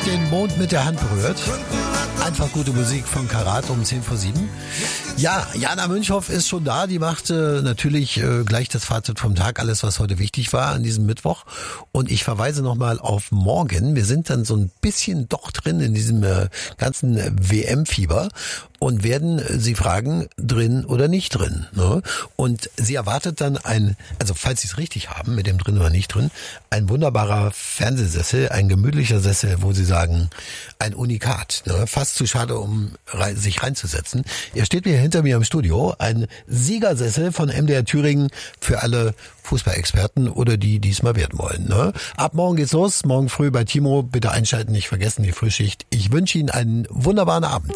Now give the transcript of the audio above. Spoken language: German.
Den Mond mit der Hand berührt. Einfach gute Musik von Karat um 10 vor 7. Ja, Jana Münchhoff ist schon da. Die macht natürlich gleich das Fazit vom Tag, alles, was heute wichtig war an diesem Mittwoch. Und ich verweise nochmal auf morgen. Wir sind dann so ein bisschen doch drin in diesem ganzen WM-Fieber und werden sie fragen, drin oder nicht drin. Ne? Und sie erwartet dann also falls sie es richtig haben, mit dem drin oder nicht drin, ein wunderbarer Fernsehsessel, ein gemütlicher Sessel, wo sie sagen, ein Unikat. Ne? Fast zu schade, um sich reinzusetzen. Er steht hinter mir im Studio, ein Siegersessel von MDR Thüringen für alle Fußballexperten oder die es mal werden wollen. Ne? Ab morgen geht's los, morgen früh bei Timo. Bitte einschalten, nicht vergessen die Frühschicht. Ich wünsche Ihnen einen wunderbaren Abend.